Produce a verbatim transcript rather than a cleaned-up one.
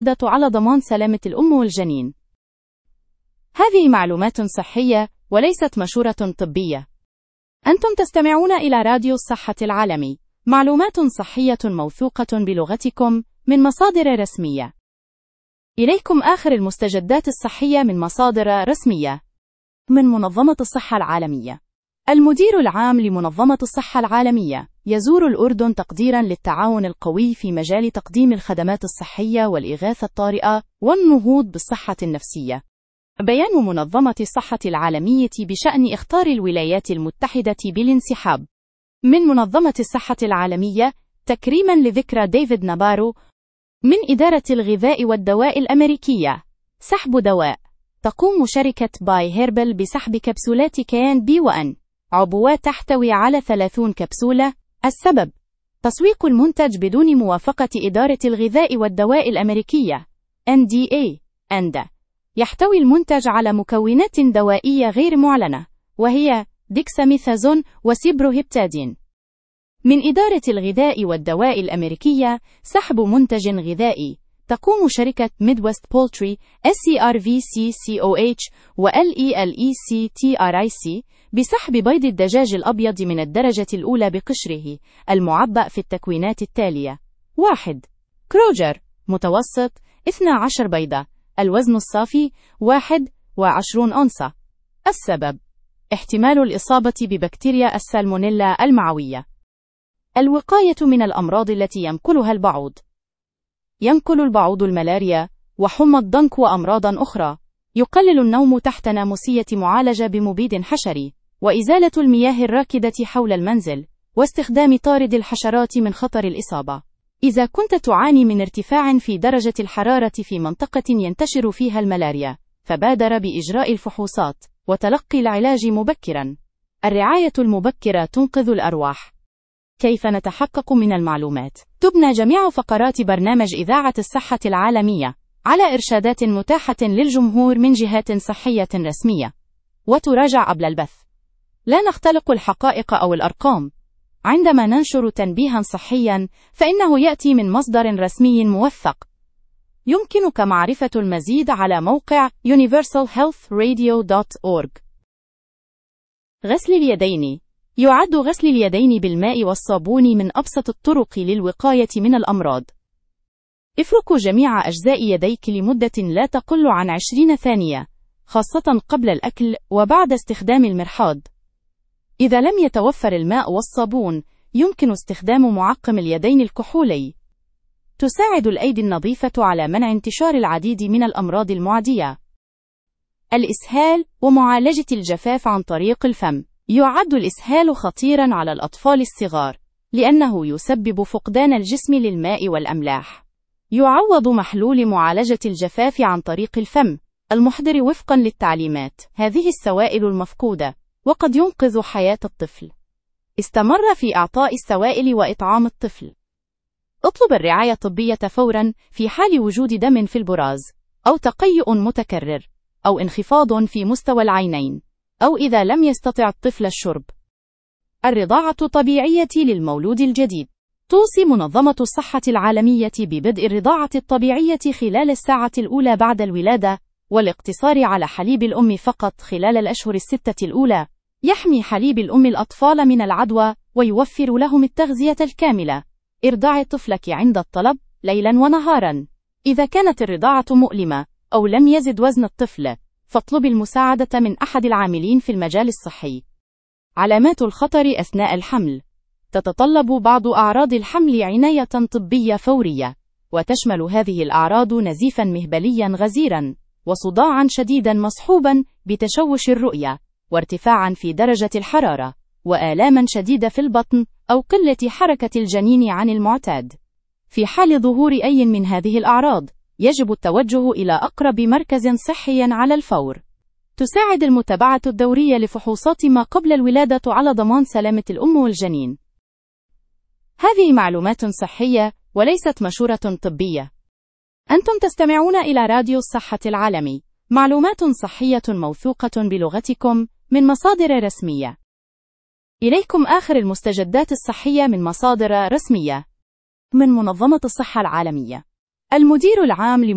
على ضمان سلامة الأم والجنين. هذه معلومات صحية وليست مشورة طبية. أنتم تستمعون إلى راديو الصحة العالمي، معلومات صحية موثوقة بلغتكم من مصادر رسمية. إليكم آخر المستجدات الصحية من مصادر رسمية. من منظمة الصحة العالمية. المدير العام لمنظمة الصحة العالمية يزور الأردن تقديرا للتعاون القوي في مجال تقديم الخدمات الصحية والإغاثة الطارئة والنهوض بالصحة النفسية. بيان منظمة الصحة العالمية بشأن إخطار الولايات المتحدة بالانسحاب من منظمة الصحة العالمية تكريما لذكرى ديفيد نابارو. من إدارة الغذاء والدواء الأمريكية. سحب دواء. تقوم شركة باي هيربل بسحب كبسولات كيان بي وأن عبوات تحتوي على ثلاثين كبسولة. السبب: تسويق المنتج بدون موافقة إدارة الغذاء والدواء الأمريكية إن دي إيه. أندا يحتوي المنتج على مكونات دوائية غير معلنة، وهي ديكساميثازون وسيبروهيبتادين. من إدارة الغذاء والدواء الأمريكية. سحب منتج غذائي. تقوم شركة ميدويست بولتري إس سي آر في سي سي أو إتش و إل إي إل إي سي تي آر آي سي بسحب بيض الدجاج الأبيض من الدرجة الأولى بقشره المعبأ في التكوينات التالية: واحد كروجر متوسط اثنتا عشرة بيضة. الوزن الصافي واحد وعشرون أونصة. السبب: احتمال الإصابة ببكتيريا السالمونيلا المعوية. الوقاية من الأمراض التي ينقلها البعوض. ينقل البعوض الملاريا وحمى الضنك وأمراضا أخرى. يقلل النوم تحت ناموسية معالجة بمبيد حشري، وإزالة المياه الراكدة حول المنزل، واستخدام طارد الحشرات من خطر الإصابة. إذا كنت تعاني من ارتفاع في درجة الحرارة في منطقة ينتشر فيها الملاريا، فبادر بإجراء الفحوصات وتلقي العلاج مبكرا. الرعاية المبكرة تنقذ الأرواح. كيف نتحقق من المعلومات؟ تبنى جميع فقرات برنامج إذاعة الصحة العالمية على إرشادات متاحة للجمهور من جهات صحية رسمية، وتراجع قبل البث. لا نختلق الحقائق أو الأرقام. عندما ننشر تنبيها صحيا فإنه يأتي من مصدر رسمي موثق. يمكنك معرفة المزيد على موقع يونيفرسال هيلث راديو دوت أورج. غسل اليدين. يعد غسل اليدين بالماء والصابون من أبسط الطرق للوقاية من الأمراض. افركوا جميع أجزاء يديك لمدة لا تقل عن عشرين ثانية، خاصة قبل الأكل وبعد استخدام المرحاض. إذا لم يتوفر الماء والصابون، يمكن استخدام معقم اليدين الكحولي. تساعد الأيدي النظيفة على منع انتشار العديد من الأمراض المعدية. الإسهال ومعالجة الجفاف عن طريق الفم. يعد الإسهال خطيرا على الأطفال الصغار، لأنه يسبب فقدان الجسم للماء والأملاح. يعوض محلول معالجة الجفاف عن طريق الفم المحضر وفقا للتعليمات هذه السوائل المفقودة، وقد ينقذ حياة الطفل. استمر في إعطاء السوائل وإطعام الطفل. اطلب الرعاية الطبية فورا في حال وجود دم في البراز، أو تقيؤ متكرر، أو انخفاض في مستوى العينين، أو إذا لم يستطع الطفل الشرب. الرضاعة الطبيعية للمولود الجديد. توصي منظمة الصحة العالمية ببدء الرضاعة الطبيعية خلال الساعة الأولى بعد الولادة، والاقتصار على حليب الأم فقط خلال الأشهر الستة الأولى. يحمي حليب الأم الأطفال من العدوى ويوفر لهم التغذية الكاملة. ارضعي طفلك عند الطلب ليلا ونهارا. إذا كانت الرضاعة مؤلمة أو لم يزد وزن الطفل، فاطلبي المساعدة من أحد العاملين في المجال الصحي. علامات الخطر أثناء الحمل. تتطلب بعض أعراض الحمل عناية طبية فورية، وتشمل هذه الأعراض نزيفا مهبليا غزيرا، وصداعا شديدا مصحوبا بتشوش الرؤية، وارتفاعا في درجة الحرارة، وآلاما شديدة في البطن أو قلة حركة الجنين عن المعتاد. في حال ظهور أي من هذه الأعراض، يجب التوجه إلى أقرب مركز صحي على الفور. تساعد المتابعة الدورية لفحوصات ما قبل الولادة على ضمان سلامة الأم والجنين. هذه معلومات صحية وليست مشورة طبية. أنتم تستمعون إلى راديو الصحة العالمي، معلومات صحية موثوقة بلغتكم من مصادر رسمية. إليكم آخر المستجدات الصحية من مصادر رسمية. من منظمة الصحة العالمية. المدير العام